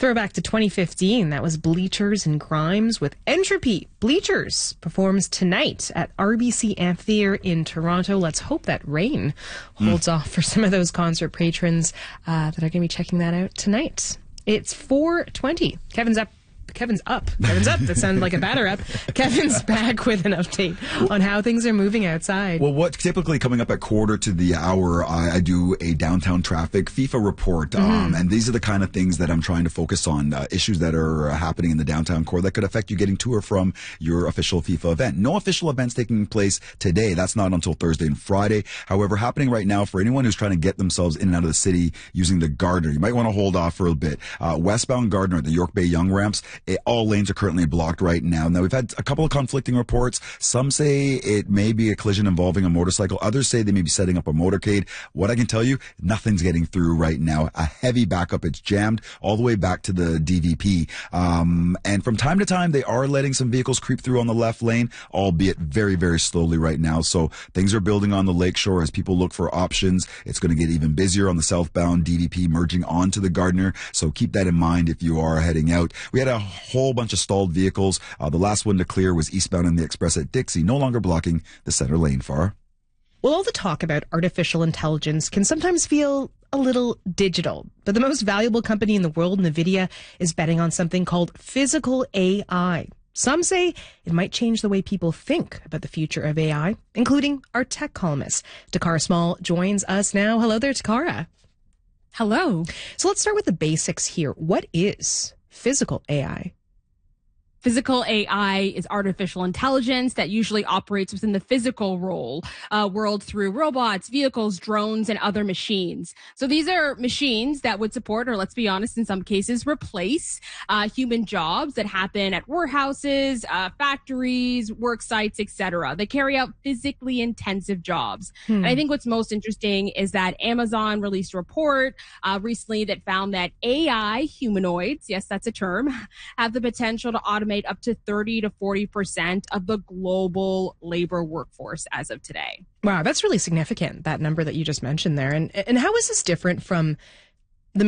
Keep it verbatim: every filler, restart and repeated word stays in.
Throwback to twenty fifteen, that was Bleachers and Grimes with Entropy. Bleachers performs tonight at R B C Amphitheatre in Toronto. Let's hope that rain holds mm. off for some of those concert patrons uh, that are going to be checking that out tonight. It's four twenty. Kevin's up. Kevin's up. Kevin's up. That sounded like a batter up. Kevin's back with an update on how things are moving outside. Well, what typically coming up at quarter to the hour, I, I do a downtown traffic FIFA report. Mm-hmm. Um, and these are the kind of things that I'm trying to focus on, uh, issues that are happening in the downtown core that could affect you getting to or from your official FIFA event. No official events taking place today. That's not until Thursday and Friday. However, happening right now for anyone who's trying to get themselves in and out of the city using the Gardiner. You might want to hold off for a bit. Uh, westbound Gardiner at the York Bay Yonge ramps. It, all lanes are currently blocked right now. Now, we've had a couple of conflicting reports. Some say it may be a collision involving a motorcycle. Others say they may be setting up a motorcade. What I can tell you, nothing's getting through right now. A heavy backup. It's jammed all the way back to the D V P. Um, and from time to time, they are letting some vehicles creep through on the left lane, albeit very, very slowly right now. So things are building on the lakeshore as people look for options. It's going to get even busier on the southbound D V P merging onto the Gardiner. So keep that in mind if you are heading out. We had a whole bunch of stalled vehicles. Uh, the last one to clear was eastbound in the Express at Dixie, no longer blocking the center lane far. Well, all the talk about artificial intelligence can sometimes feel a little digital, but the most valuable company in the world, NVIDIA, is betting on something called physical A I. Some say it might change the way people think about the future of A I, including our tech columnist. Takara Small joins us now. Hello there, Takara. Hello. So let's start with the basics here. What is physical A I? Physical A I is artificial intelligence that usually operates within the physical role, uh, world through robots, vehicles, drones, and other machines. So these are machines that would support, or let's be honest, in some cases, replace uh, human jobs that happen at warehouses, uh, factories, work sites, et cetera. They carry out physically intensive jobs. Hmm. And I think what's most interesting is that Amazon released a report uh, recently that found that A I humanoids, yes, that's a term, have the potential to automate up to thirty to forty percent of the global labor workforce as of today. Wow, that's really significant, that number that you just mentioned there. And and how is this different from